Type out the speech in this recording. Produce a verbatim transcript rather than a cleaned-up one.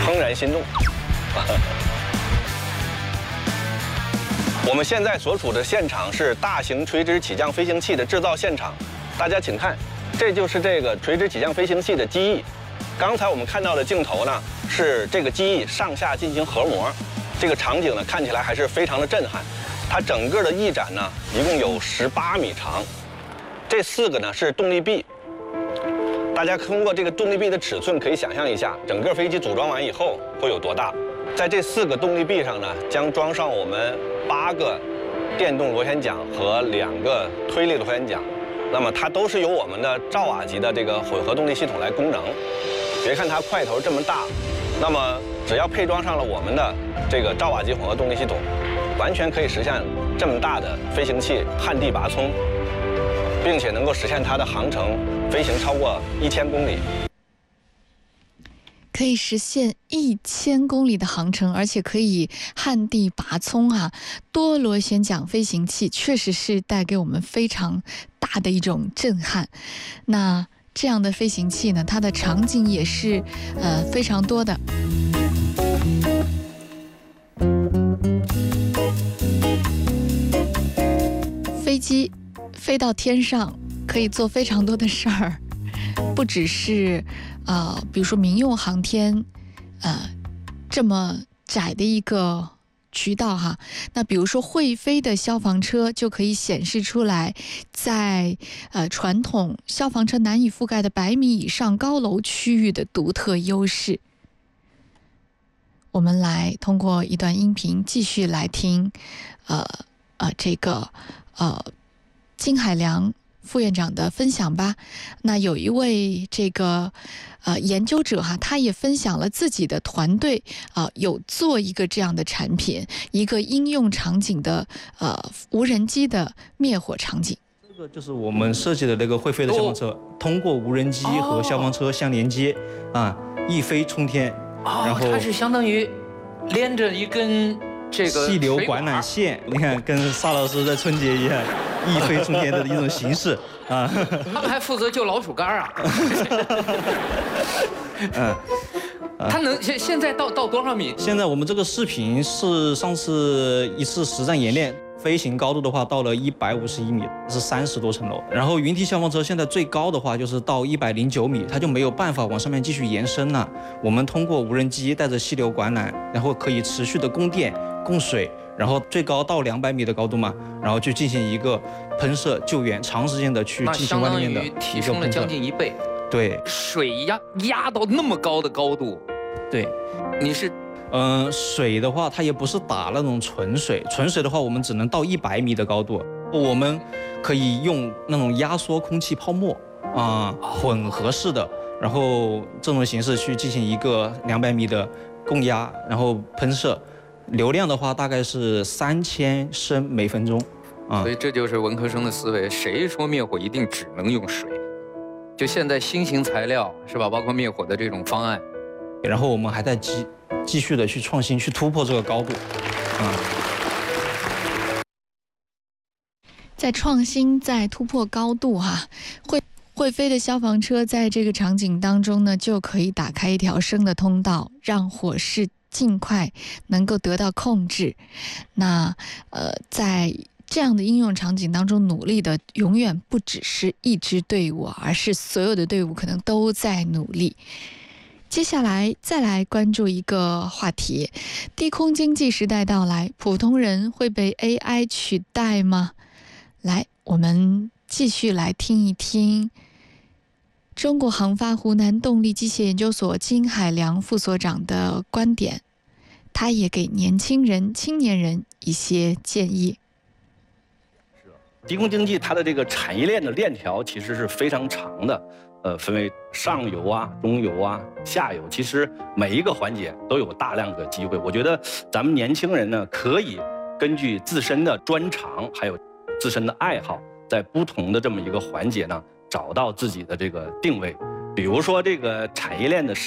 怦然心动。我们现在所处的现场是大型垂直起降飞行器的制造现场，大家请看，这就是这个垂直起降飞行器的机翼。刚才我们看到的镜头呢，是这个机翼上下进行合模，这个场景呢看起来还是非常的震撼。它整个的翼展呢一共有十八米长，这四个呢是动力臂。大家通过这个动力臂的尺寸可以想象一下，整个飞机组装完以后会有多大。在这四个动力臂上呢，将装上我们八个电动螺旋桨和两个推力螺旋桨。那么它都是由我们的兆瓦级的这个混合动力系统来供能。别看它块头这么大，那么只要配装上了我们的这个兆瓦级混合动力系统，完全可以实现这么大的飞行器旱地拔葱，并且能够实现它的航程飞行超过一千公里。 可以实现一千公里的航程，而且可以旱地拔葱啊！多螺旋桨飞行器确实是带给我们非常大的一种震撼。那这样的飞行器呢，它的场景也是呃非常多的。飞机飞到天上可以做非常多的事儿，不只是呃，比如说民用航天，呃，这么窄的一个渠道哈。那比如说会飞的消防车就可以显示出来，在呃传统消防车难以覆盖的百米以上高楼区域的独特优势。我们来通过一段音频继续来听，呃呃这个呃金海良副院长的分享吧。那有一位这个呃研究者哈，他也分享了自己的团队啊、呃、有做一个这样的产品，一个应用场景的呃无人机的灭火场景。 这个就是我们设计的那个会飞的消防车，哦、通过无人机和消防车相连接，哦、啊，一飞冲天。 哦， 然后它是相当于连着一根这个气流管缆线，你看跟沙老师在春节一样，一飞冲天的一种形式啊。 他们还负责救老鼠干啊。 嗯， 它能现现在到到多少米？ 现在我们这个视频是上次一次实战演练。飞行高度的话，到了一百五十一米，是三十多层楼。然后云梯消防车现在最高的话就是到一百零九米，它就没有办法往上面继续延伸了。我们通过无人机带着气流管缆，然后可以持续的供电、供水，然后最高到两百米的高度嘛，然后去进行一个喷射救援，长时间的去进行外面的一个喷射。 那相当于提升了将近一倍。 对， 水压压到那么高的高度， 对， 你是。 嗯、呃，水的话，它也不是打那种纯水，纯水的话，我们只能到一百米的高度。我们可以用那种压缩空气泡沫啊、呃，混合式的，然后这种形式去进行一个两百米的供压，然后喷射，流量的话大概是三千升每分钟啊。 所以这就是文科生的思维，谁说灭火一定只能用水？就现在新型材料是吧，包括灭火的这种方案， 然后我们还在继继续的去创新，去突破这个高度，啊， 在创新，在突破高度哈，会会飞的消防车在这个场景当中呢，就可以打开一条生的通道，让火势尽快能够得到控制。那呃，在这样的应用场景当中，努力的永远不只是一支队伍，而是所有的队伍可能都在努力。接下来再来关注一个话题，低空经济时代到来，普通人会被 A I 取代吗？来，我们继续来听一听中国航发湖南动力机械研究所金海良副所长的观点，他也给年轻人、青年人一些建议。 低空经济它的这个产业链的链条其实是非常长的。呃，分为上游啊、中游啊、下游，其实每一个环节都有大量的机会。我觉得咱们年轻人呢，可以根据自身的专长，还有自身的爱好，在不同的这么一个环节呢，找到自己的这个定位。比如说这个产业链的